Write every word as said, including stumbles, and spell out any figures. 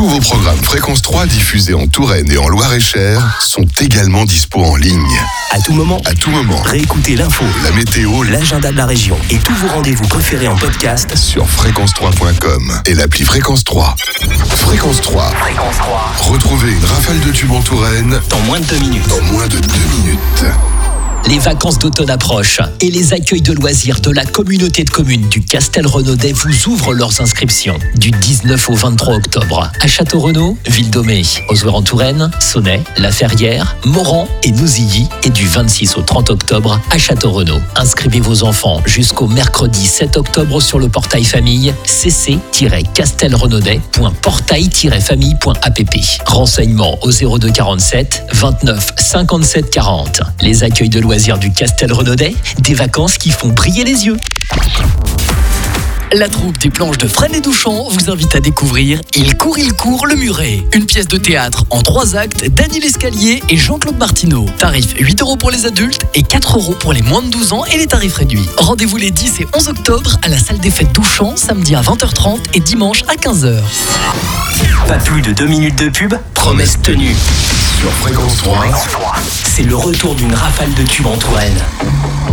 Tous vos programmes Fréquence trois diffusés en Touraine et en Loir-et-Cher sont également dispo en ligne. À tout moment, À tout moment, réécoutez l'info, la météo l'agenda de la région et tous vos rendez-vous préférés en podcast sur fréquence trois point com et l'appli Fréquence trois. Fréquence trois. Fréquence trois. Retrouvez une rafale de tubes en Touraine Dans moins de deux minutes. dans moins de deux minutes. Les vacances d'automne approchent et les accueils de loisirs de la communauté de communes du Castel-Renaudet vous ouvrent leurs inscriptions du dix-neuf au vingt-trois octobre à Château-Renaud, Ville-d'Aumé, Ozoir-en-Touraine, Sonnet, La Ferrière, Moran et Nouzilly et du vingt-six au trente octobre à Château-Renaud. Inscrivez vos enfants jusqu'au mercredi sept octobre sur le portail famille c c tiret castelrenaudet point portail tiret famille point app. Renseignements au zéro deux quarante-sept vingt-neuf cinquante-sept quarante. Les accueils de loisirs du Castel-Renaudet, des vacances qui font briller les yeux. La troupe des planches de Fresnes et Douchamp vous invite à découvrir Il court, il court, le muret. Une pièce de théâtre en trois actes d'Annie Lescalier et Jean-Claude Martineau. Tarif huit euros pour les adultes et quatre euros pour les moins de douze ans et les tarifs réduits. Rendez-vous les dix et onze octobre à la salle des fêtes Douchamp, samedi à vingt heures trente et dimanche à quinze heures. Pas plus de deux minutes de pub, promesse tenue. Sur Fréquence trois. C'est le retour d'une rafale de tubes en Touraine.